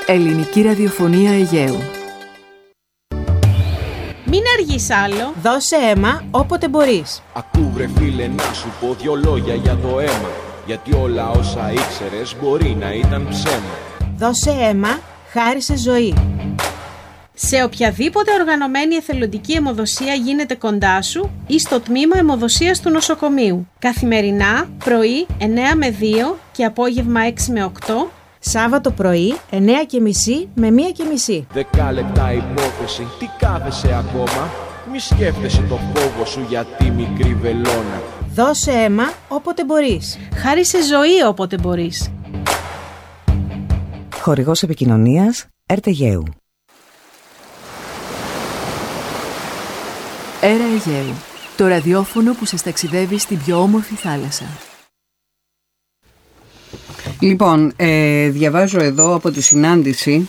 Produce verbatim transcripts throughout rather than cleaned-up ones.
Ελληνική ραδιοφωνία Αιγαίου. Μην αργείς άλλο. Δώσε αίμα όποτε μπορείς. Ακού βρε φίλε να σου πω δυο λόγια για το αίμα. Γιατί όλα όσα ήξερες μπορεί να ήταν ψέμα. Δώσε αίμα, χάρισε ζωή. Σε οποιαδήποτε οργανωμένη εθελοντική αιμοδοσία γίνεται κοντά σου ή στο τμήμα αιμοδοσίας του νοσοκομείου. Καθημερινά, πρωί εννέα με δύο και απόγευμα έξι με οκτώ. Σάββατο πρωί εννέα και μισή με μία και μισή. Δέκα λεπτά υπόθεση, τι κάθεσαι ακόμα? Μη σκέφτεσαι το φόβο σου για τη μικρή βελόνα. Δώσε αίμα όποτε μπορείς. Χάρισε ζωή όποτε μπορείς. Χορηγός επικοινωνίας ΕΡΤ-Αιγαίου. Έρα Αιγαίου, το ραδιόφωνο που σας ταξιδεύει στην πιο όμορφη θάλασσα. Λοιπόν, ε, διαβάζω εδώ από τη συνάντηση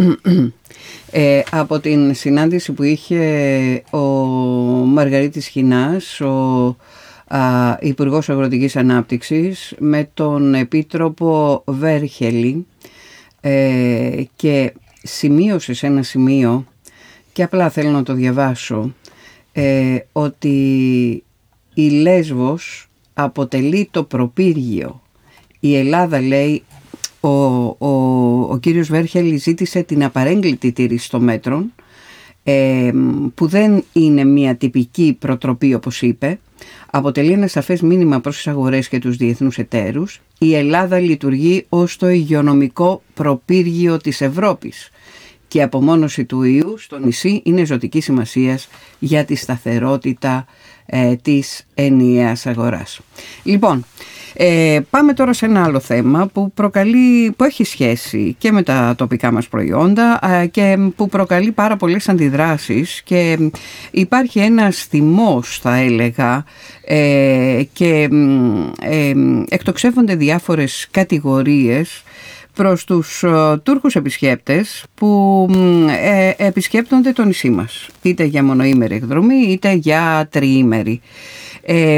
ε, από την συνάντηση που είχε ο Μαργαρίτης Χινάς, ο α, Υπουργός Αγροτικής Ανάπτυξης, με τον Επίτροπο Βέρχελη, ε, και σημείωσε σε ένα σημείο, και απλά θέλω να το διαβάσω, ε, ότι η Λέσβος αποτελεί το προπύργιο. Η Ελλάδα, λέει, ο, ο, ο κύριος Βέρχελη ζήτησε την απαρέγκλητη τήρηση των μέτρων, ε, που δεν είναι μια τυπική προτροπή, όπως είπε. Αποτελεί ένα σαφές μήνυμα προς τις αγορές και τους διεθνούς εταίρους. Η Ελλάδα λειτουργεί ως το υγειονομικό προπύργιο της Ευρώπης και η απομόνωση του ιού στο νησί είναι ζωτική σημασίας για τη σταθερότητα ε, της ενιαίας αγοράς. Λοιπόν, Ε, πάμε τώρα σε ένα άλλο θέμα που, προκαλεί, που έχει σχέση και με τα τοπικά μας προϊόντα ε, και που προκαλεί πάρα πολλές αντιδράσεις, και υπάρχει ένας θυμός, θα έλεγα, ε, και ε, εκτοξεύονται διάφορες κατηγορίες προς τους ε, Τούρκους επισκέπτες που ε, επισκέπτονται το νησί μας, είτε για μονοήμερη εκδρομή είτε για τριήμερη. Ε,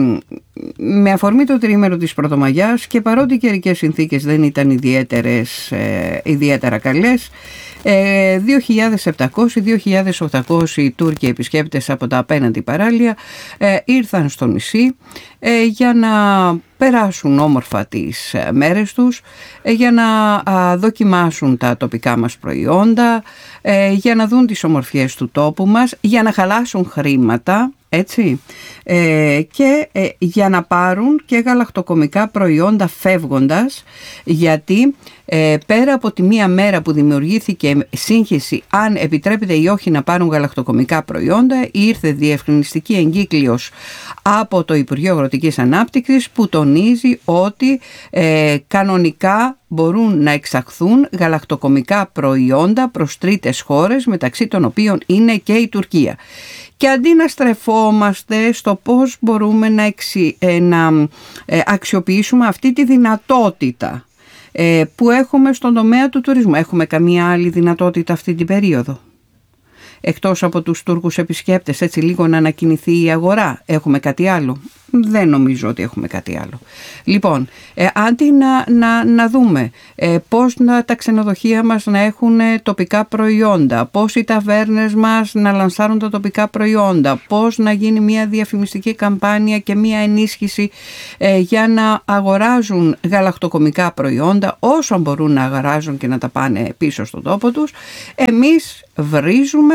με αφορμή το τριήμερο της Πρωτομαγιάς, και παρότι οι καιρικές συνθήκες δεν ήταν ιδιαίτερες, ε, ιδιαίτερα καλές, ε, δύο χιλιάδες επτακόσιοι με δύο χιλιάδες οκτακόσιοι Τούρκοι επισκέπτες από τα απέναντι παράλια ε, ήρθαν στο νησί ε, για να περάσουν όμορφα τις μέρες τους, ε, για να α, δοκιμάσουν τα τοπικά μας προϊόντα, ε, για να δουν τις ομορφιές του τόπου μας, για να χαλάσουν χρήματα, έτσι, ε, και ε, για να πάρουν και γαλακτοκομικά προϊόντα φεύγοντας, γιατί ε, πέρα από τη μία μέρα που δημιουργήθηκε σύγχυση αν επιτρέπεται ή όχι να πάρουν γαλακτοκομικά προϊόντα, ήρθε διευκρινιστική εγκύκλειος από το Υπουργείο Αγροτικής Ανάπτυξης που τονίζει ότι ε, κανονικά μπορούν να εξαχθούν γαλακτοκομικά προϊόντα προς τρίτες χώρες, μεταξύ των οποίων είναι και η Τουρκία. Και αντί να στρεφόμαστε στο πώς μπορούμε να, εξι, ε, να ε, αξιοποιήσουμε αυτή τη δυνατότητα ε, που έχουμε στον τομέα του τουρισμού. Έχουμε καμία άλλη δυνατότητα αυτή την περίοδο, εκτός από τους Τούρκους επισκέπτες, έτσι λίγο να ανακοινηθεί η αγορά? Έχουμε κάτι άλλο? Δεν νομίζω ότι έχουμε κάτι άλλο. Λοιπόν, ε, αντί να, να, να δούμε ε, πώς να, τα ξενοδοχεία μας να έχουν τοπικά προϊόντα, πώς οι ταβέρνες μας να λανσάρουν τα τοπικά προϊόντα, πώς να γίνει μια διαφημιστική καμπάνια και μια ενίσχυση ε, για να αγοράζουν γαλακτοκομικά προϊόντα όσο μπορούν να αγοράζουν και να τα πάνε πίσω στον τόπο τους, εμείς βρίζουμε,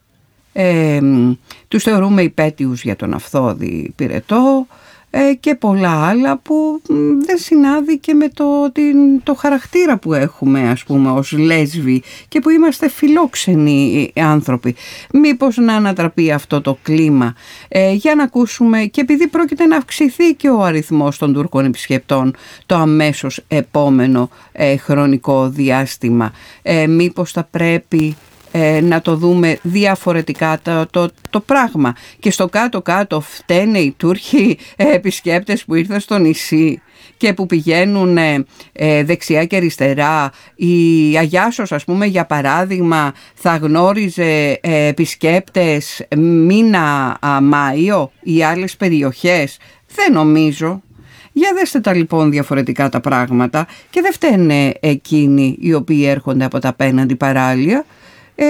Ε, τους θεωρούμε υπέτειους για τον Αυθόδη Πυρετό ε, και πολλά άλλα που δεν συνάδει και με το, την, το χαρακτήρα που έχουμε, ας πούμε, ως λέσβοι, και που είμαστε φιλόξενοι άνθρωποι. Μήπως να ανατραπεί αυτό το κλίμα ε, για να ακούσουμε, και επειδή πρόκειται να αυξηθεί και ο αριθμός των Τούρκων επισκεπτών το αμέσως επόμενο ε, χρονικό διάστημα, ε, μήπως θα πρέπει Ε, να το δούμε διαφορετικά το, το, το πράγμα, και στο κάτω-κάτω φταίνε οι Τούρκοι ε, επισκέπτες που ήρθαν στο νησί και που πηγαίνουν ε, ε, δεξιά και αριστερά. Η Αγιάσος, ας πούμε, για παράδειγμα, θα γνώριζε ε, επισκέπτες μήνα α, Μάιο, οι άλλες περιοχές δεν νομίζω. Για δέστε τα λοιπόν διαφορετικά τα πράγματα και δεν φταίνε εκείνοι οι οποίοι έρχονται από τα απέναντι παράλια. Ε,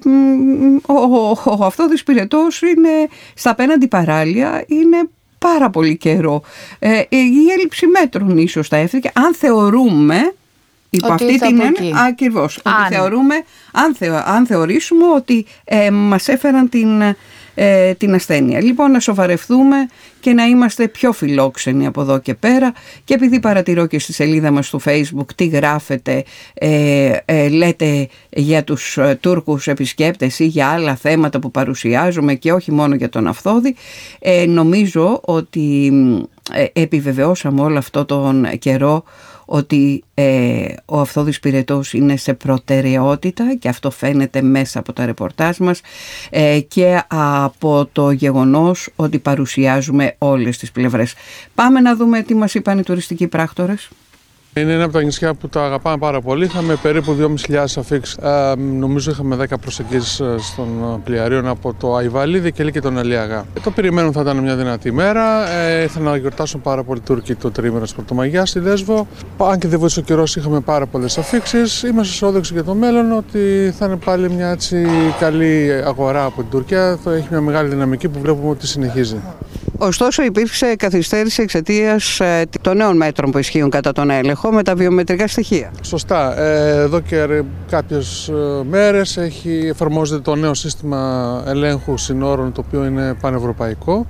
ο, ο, ο Αυθόδης Πυρετός είναι στα απέναντι παράλια, είναι πάρα πολύ καιρό. Ε, η έλλειψη μέτρων ίσως τα έφυγε, αν θεωρούμε υπό αυτή την έννοια, ακριβώς, ότι θεωρούμε, αν, θεω, αν θεωρήσουμε ότι ε, μας έφεραν την, ε, την ασθένεια. Λοιπόν, να σοβαρευτούμε και να είμαστε πιο φιλόξενοι από εδώ και πέρα, και επειδή παρατηρώ και στη σελίδα μας στο Facebook τι γράφετε, ε, ε, λέτε για τους ε, Τούρκους επισκέπτες ή για άλλα θέματα που παρουσιάζουμε και όχι μόνο για τον Αυθόδη, ε, νομίζω ότι ε, επιβεβαιώσαμε όλο αυτό τον καιρό ότι ε, ο Αυθόδης Πυρετός είναι σε προτεραιότητα, και αυτό φαίνεται μέσα από τα ρεπορτάζ μας ε, και από το γεγονός ότι παρουσιάζουμε όλες τις πλευρές. Πάμε να δούμε τι μας είπαν οι τουριστικοί πράκτορες. Είναι ένα από τα νησιά που τα αγαπάμε πάρα πολύ. Είχαμε περίπου δύο χιλιάδες πεντακόσιες αφίξεις. Ε, νομίζω είχαμε δέκα προσεγγίσεις στον Πλοιαρίων από το Αϊβαλί, Δικελή και τον Αλιαγά. Ε, το περιμένουν θα ήταν μια δυνατή μέρα. Ε, ήθελα να γιορτάσουν πάρα πολύ Τούρκοι το τρίμηνο της Πρωτομαγιάς στη Λέσβο. Αν και δεν βοήθησε ο καιρός, είχαμε πάρα πολλές αφίξεις. Είμαστε αισιόδοξοι για το μέλλον ότι θα είναι πάλι μια έτσι καλή αγορά από την Τουρκία. Θα έχει μια μεγάλη δυναμική που βλέπουμε ότι συνεχίζει. Ωστόσο, υπήρξε καθυστέρηση εξαιτίας ε, των νέων μέτρων που ισχύουν κατά τον έλεγχο με τα βιομετρικά στοιχεία. Σωστά. Ε, εδώ και κάποιες μέρες έχει εφαρμόζεται το νέο σύστημα ελέγχου συνόρων, το οποίο είναι πανευρωπαϊκό.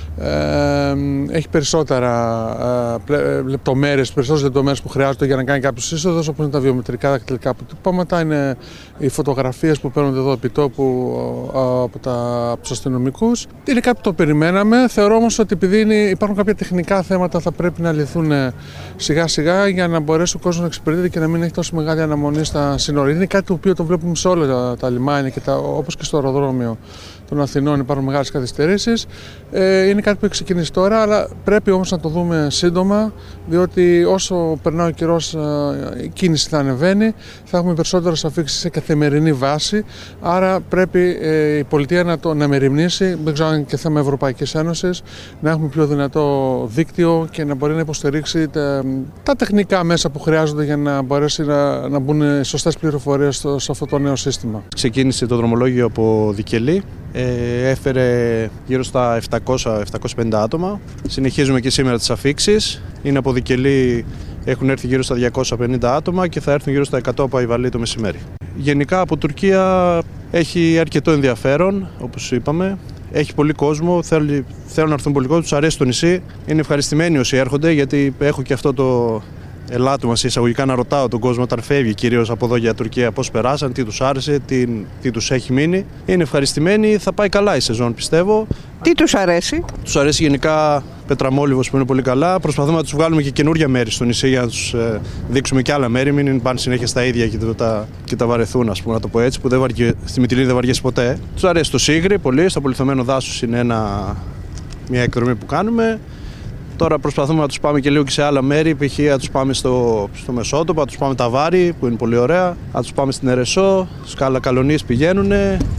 Ε, έχει περισσότερα ε, λεπτομέρειες, περισσότερες λεπτομέρειες που χρειάζονται για να κάνει κάποιος είσοδος, όπως είναι τα βιομετρικά δακτυλικά αποτυπώματα, είναι οι φωτογραφίες που παίρνονται εδώ επί τόπου από, τα, από τους αστυνομικούς. Είναι κάτι που το περιμέναμε. Θεωρώ όμως ότι επειδή είναι, υπάρχουν κάποια τεχνικά θέματα, θα πρέπει να λυθούν σιγά σιγά για να μπορέσει ο κόσμος να εξυπηρετείται και να μην έχει τόσο μεγάλη αναμονή στα σύνορα. Είναι κάτι το οποίο το βλέπουμε σε όλα τα, τα λιμάνια, και τα, όπως και στο αεροδρόμιο των Αθηνών υπάρχουν μεγάλες καθυστερήσεις. Ε, είναι κάτι που έχει ξεκινήσει τώρα, αλλά πρέπει όμως να το δούμε σύντομα, διότι όσο περνάει ο καιρός η κίνηση θα ανεβαίνει, θα έχουμε περισσότερες αφίξεις σε καθημερινή βάση, άρα πρέπει ε, η πολιτεία να το να μεριμνήσει, δεν ξέρω αν είναι και θέμα Ευρωπαϊκής Ένωσης, να έχουμε πιο δυνατό δίκτυο και να μπορεί να υποστηρίξει τα, τα τεχνικά μέσα που χρειάζονται για να μπορέσει να, να μπουν σωστές πληροφορίες στο, σε αυτό το νέο σύστημα. Ξεκίνησε το δρομολόγιο από Δικελή. Ε, έφερε γύρω στα επτακόσια με επτακόσια πενήντα άτομα. Συνεχίζουμε και σήμερα τις αφίξεις. Είναι από Δικελή, έχουν έρθει γύρω στα διακόσια πενήντα άτομα και θα έρθουν γύρω στα εκατό από Αϊβαλί το μεσημέρι. Γενικά από Τουρκία έχει αρκετό ενδιαφέρον, όπως είπαμε. Έχει πολύ κόσμο, θέλουν, θέλουν να έρθουν πολύ κόσμο, τους αρέσει το νησί. Είναι ευχαριστημένοι όσοι έρχονται, γιατί έχω και αυτό το ελάττωμα σε εισαγωγικά να ρωτάω τον κόσμο όταν φεύγει κυρίως από εδώ για Τουρκία πώς περάσαν, τι τους άρεσε, τι, τι τους έχει μείνει. Είναι ευχαριστημένοι, θα πάει καλά η σεζόν πιστεύω. Τι τους αρέσει? Τους αρέσει γενικά Πετραμόλιβος που είναι πολύ καλά. Προσπαθούμε να τους βγάλουμε και καινούργια μέρη στο νησί για να τους ε, δείξουμε και άλλα μέρη. Μην πάνε συνέχεια στα ίδια και τα, και τα βαρεθούν, ας πούμε, να το πω έτσι, που δεν βαριέ, στη Μυτιλήνη δεν βαριέσαι ποτέ. Τους αρέσει το Σίγρη πολύ, στο Πολυθωμένο Δάσος είναι ένα, μια εκδρομή που κάνουμε. Τώρα προσπαθούμε να τους πάμε και λίγο και σε άλλα μέρη, π.χ. να τους πάμε στο, στο Μεσότοπο, να τους πάμε τα Βάρη που είναι πολύ ωραία, να τους πάμε στην Ερεσό, Σκάλα Καλονής πηγαίνουν,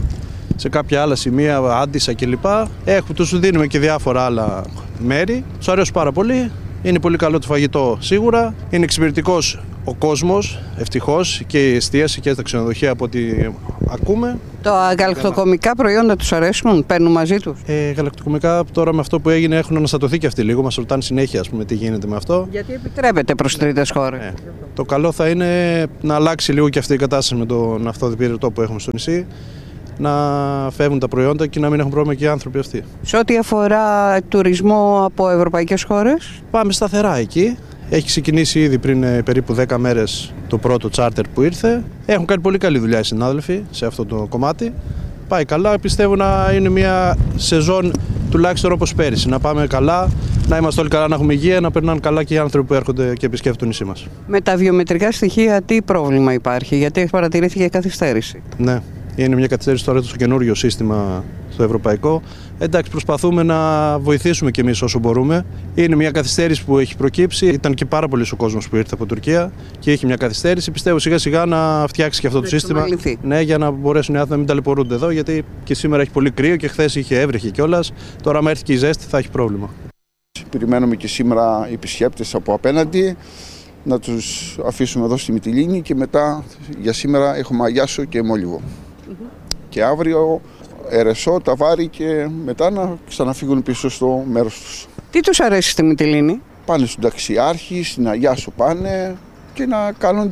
σε κάποια άλλα σημεία, Άντισσα κλπ. Έχουμε, τους δίνουμε και διάφορα άλλα μέρη, τους αρέσουν πάρα πολύ, είναι πολύ καλό το φαγητό σίγουρα, είναι εξυπηρετικός ο κόσμος, ευτυχώς, και η εστίαση και τα ξενοδοχεία από ό,τι ακούμε. Τα γαλακτοκομικά προϊόντα τους αρέσουν, παίρνουν μαζί τους? Ε, γαλακτοκομικά τώρα με αυτό που έγινε έχουν αναστατωθεί και αυτοί λίγο, μας ρωτάνε συνέχεια, ας πούμε, τι γίνεται με αυτό. Γιατί επιτρέπεται προς τρίτες χώρες. Ε, το καλό θα είναι να αλλάξει λίγο και αυτή η κατάσταση με τον Αυθόδη Πυρετό που έχουμε στο νησί, να φεύγουν τα προϊόντα και να μην έχουν πρόβλημα και οι άνθρωποι αυτοί. Σε ό,τι αφορά τουρισμό από ευρωπαϊκές χώρες, πάμε σταθερά εκεί. Έχει ξεκινήσει ήδη πριν ε, περίπου δέκα μέρες το πρώτο τσάρτερ που ήρθε. Έχουν κάνει πολύ καλή δουλειά οι συνάδελφοι σε αυτό το κομμάτι. Πάει καλά. Πιστεύω να είναι μια σεζόν τουλάχιστον όπως πέρυσι. Να πάμε καλά, να είμαστε όλοι καλά, να έχουμε υγεία, να περνάνε καλά και οι άνθρωποι που έρχονται και επισκέφτουν το νησί μας. Με τα βιομετρικά στοιχεία τι πρόβλημα υπάρχει, γιατί έχει παρατηρήθηκε καθυστέρηση? Ναι. Είναι μια καθυστέρηση τώρα στο καινούριο σύστημα στο ευρωπαϊκό. Εντάξει, προσπαθούμε να βοηθήσουμε κι εμείς όσο μπορούμε. Είναι μια καθυστέρηση που έχει προκύψει. Ήταν και πάρα πολύ ο κόσμος που ήρθε από Τουρκία και έχει μια καθυστέρηση. Πιστεύω σιγά σιγά να φτιάξει και αυτό το σύστημα. Ναι, για να μπορέσουν οι άνθρωποι να μην ταλαιπωρούνται εδώ. Γιατί και σήμερα έχει πολύ κρύο και χθες είχε έβρεχε κιόλας. Τώρα, άμα έρθει και η ζέστη, θα έχει πρόβλημα. περιμένουμε και σήμερα επισκέπτες από απέναντι, να τους αφήσουμε εδώ στη Μυτιλήνη και μετά για σήμερα έχουμε Αγιάσο και Μόλιβο. Mm-hmm. Και αύριο Ερεσό, Ταβάρι και μετά να ξαναφύγουν πίσω στο μέρος τους. Τι τους αρέσει στη Μυτιλήνη? Πάνε στον Ταξιάρχη, στην Αγιάσο πάνε και να κάνουν,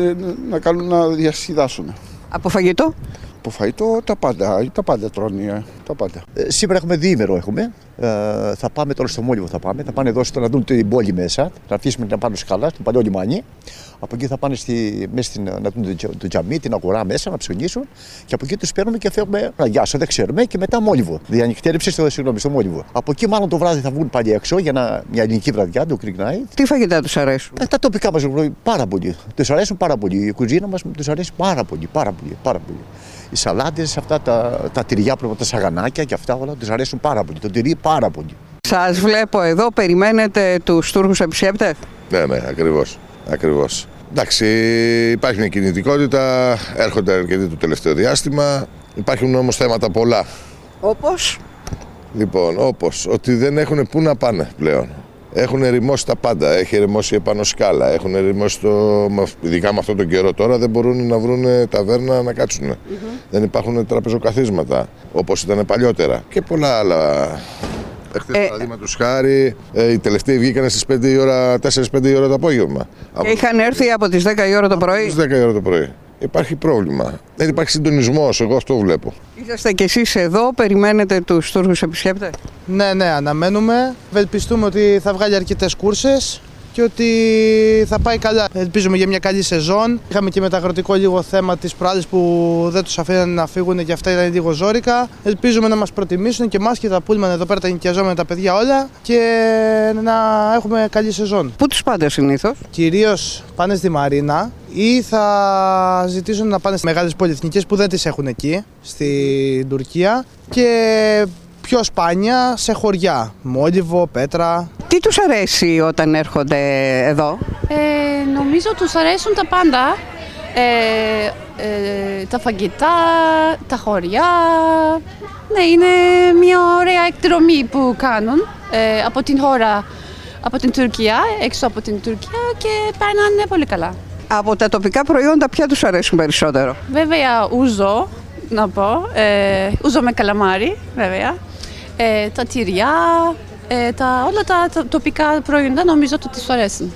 να, κάνουν να διασκεδάσουν. Από φαγητό? Από φαγητό τα πάντα, τα πάντα τρώνε, τα πάντα. Ε, σήμερα έχουμε διήμερο έχουμε. Ε, θα πάμε τώρα στο Μόλιβο θα πάμε. Θα πάνε εδώ στο να δουν την πόλη μέσα. Θα αφήσουμε να πάνε σκάλα, στο παλιό λιμάνι. Από εκεί θα πάνε στη, μέσα στην, να δουν το, το τζαμί, την αγορά μέσα, να ψωνίσουν. Και από εκεί τους παίρνουμε και φεύγουμε. Αγιάσο, δεν ξέρουμε. Και μετά Μόλιβο. Διανυκτέρεψε στο, συγγνώμη, στο Μόλιβο. Από εκεί μάλλον το βράδυ θα βγουν πάλι έξω για να, μια ελληνική βραδιά, το Greek Night. Τι φαγητά τους αρέσουν? Ε, τα τοπικά μας πάρα πολύ. Τους αρέσουν πάρα πολύ. Η κουζίνα μας τους αρέσει πάρα πολύ, πάρα πολύ, πάρα πολύ. Οι σαλάτες, αυτά τα, τα τυριά, τα σαγανάκια και αυτά όλα τους αρέσουν πάρα πολύ. Το τυρί πάρα πολύ. Σας βλέπω εδώ, περιμένετε τους Τούρκους επισκέπτες? Ναι, ναι, ακριβώς. ακριβώς. Εντάξει, υπάρχει μια κινητικότητα, έρχονται αρκετοί το τελευταίο διάστημα. Υπάρχουν όμως θέματα πολλά. Όπως? Λοιπόν, όπως ότι δεν έχουν πού να πάνε πλέον. Έχουν ερημώσει τα πάντα. Έχει ερημώσει η επάνω σκάλα. Έχουν ερημώσει το. Ειδικά με αυτόν τον καιρό τώρα δεν μπορούν να βρουν ταβέρνα να κάτσουν. Mm-hmm. Δεν υπάρχουν τραπεζοκαθίσματα όπως ήταν παλιότερα. Και πολλά άλλα. Εχθές, ε, παραδείγματος χάρη, ε, οι τελευταίοι βγήκαν στις πέντε η ώρα, τέσσερα πέντε η ώρα το απόγευμα. Και είχαν έρθει από τις δέκα η ώρα το πρωί. Από τις δέκα η ώρα το πρωί. Υπάρχει πρόβλημα. Δεν υπάρχει συντονισμός, εγώ αυτό βλέπω. Είσαστε κι εσείς εδώ, περιμένετε τους Τούρκους επισκέπτες? Ναι, ναι, αναμένουμε. Ευελπιστούμε ότι θα βγάλει αρκετές κούρσες και ότι θα πάει καλά. Ελπίζουμε για μια καλή σεζόν. Είχαμε και με το αγροτικό λίγο θέμα της προάλλης που δεν τους αφήνανε να φύγουν και αυτά ήταν λίγο ζόρικα. Ελπίζουμε να μας προτιμήσουν και εμάς και τα πούλμαν εδώ πέρα, τα νοικιαζόμενα τα παιδιά όλα και να έχουμε καλή σεζόν. Πού τους πάτε συνήθως? Κυρίως πάνε στη Μαρίνα ή θα ζητήσουν να πάνε στις μεγάλες πολυεθνικές που δεν τις έχουν εκεί, στην Τουρκία και πιο σπάνια σε χωριά, Μόλιβο, Πέτρα. Τι τους αρέσει όταν έρχονται εδώ? Ε, νομίζω τους αρέσουν τα πάντα. Ε, ε, τα φαγητά, τα χωριά. Ναι, είναι μια ωραία εκδρομή που κάνουν ε, από την χώρα, από την Τουρκία, έξω από την Τουρκία και πέρνανε πολύ καλά. Από τα τοπικά προϊόντα ποια τους αρέσουν περισσότερο? Βέβαια ούζο, να πω, ε, ούζο με καλαμάρι, βέβαια. Ε, τα τυριά, ε, τα, όλα τα, τα τοπικά προϊόντα νομίζω ότι τους αρέσουν.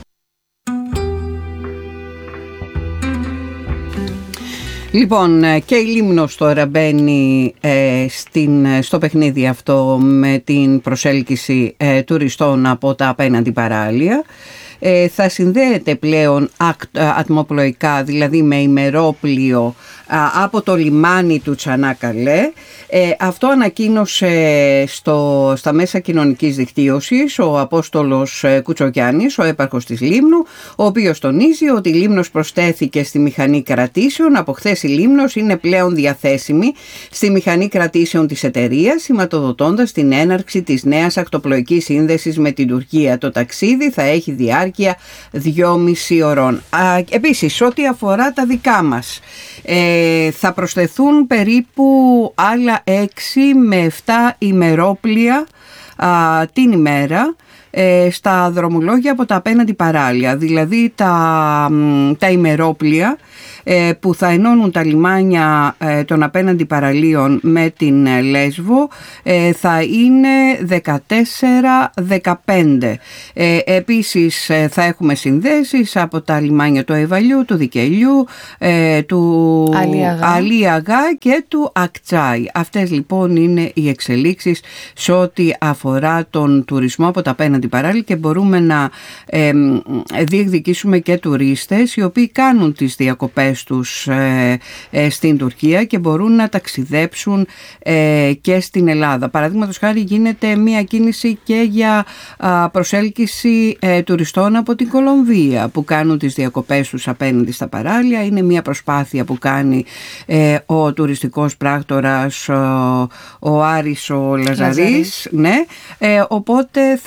Λοιπόν, και η Λίμνος τώρα μπαίνει ε, στην, στο παιχνίδι αυτό με την προσέλκυση ε, τουριστών από τα απέναντι παράλια. Ε, θα συνδέεται πλέον ατμοπλοϊκά, δηλαδή με ημερόπλιο από το λιμάνι του Τσανάκαλέ. Ε, αυτό ανακοίνωσε στο, στα μέσα κοινωνικής δικτύωσης ο Απόστολος Κουτσογιάννης, ο έπαρχος της Λίμνου, ο οποίος τονίζει ότι η Λίμνος προσθέθηκε στη μηχανή κρατήσεων. Από χθες η Λίμνος είναι πλέον διαθέσιμη στη μηχανή κρατήσεων της εταιρείας, σηματοδοτώντας την έναρξη της νέας ακτοπλοϊκής σύνδεσης με την Τουρκία. Το ταξίδι θα έχει διάρκεια δυόμιση ωρών. Α, επίσης, ό,τι αφορά τα δικά μας, ε, θα προσθεθούν περίπου άλλα έξι με επτά ημερόπλια α, την ημέρα ε, στα δρομολόγια από τα απέναντι παράλια. Δηλαδή τα, τα ημερόπλια ε, που θα ενώνουν τα λιμάνια ε, των απέναντι παραλίων με την ε, Λέσβο ε, θα είναι δεκατέσσερα δεκαπέντε. Ε, επίσης ε, θα έχουμε συνδέσεις από τα λιμάνια του Αϊβαλιού, του Δικελιού, ε, του Αλίαγα και του Ακτσάι. Αυτές λοιπόν είναι οι εξελίξεις σε ό,τι αφορά τον τουρισμό από τα απέναντι παράλια και μπορούμε να ε, διεκδικήσουμε και τουρίστες οι οποίοι κάνουν τις διακοπές τους ε, ε, στην Τουρκία και μπορούν να ταξιδέψουν ε, και στην Ελλάδα. Παραδείγματος χάρη γίνεται μια κίνηση και για α, προσέλκυση ε, τουριστών από την Κολομβία που κάνουν τις διακοπές τους απέναντι στα παράλια. Είναι μια προσπάθεια που κάνει ε, ο τουριστικός πράκτορας ο, ο Άρης ο Λαζαρής. Ναι. Ε, οπότε θα έχουμε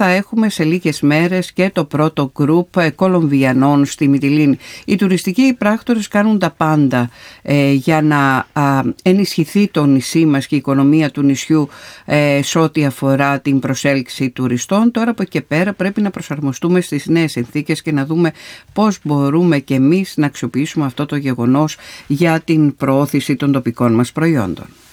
περιμένουμε σε λίγες μέρες και το πρώτο γκρουπ Κολομβιανών στη Μυτιλήνη. Οι τουριστικοί πράκτορες κάνουν τα πάντα ε, για να α, ενισχυθεί το νησί μας και η οικονομία του νησιού ε, σε ό,τι αφορά την προσέλκυση τουριστών. Τώρα από εκεί και πέρα πρέπει να προσαρμοστούμε στις νέες συνθήκες και να δούμε πώς μπορούμε και εμείς να αξιοποιήσουμε αυτό το γεγονός για την προώθηση των τοπικών μας προϊόντων.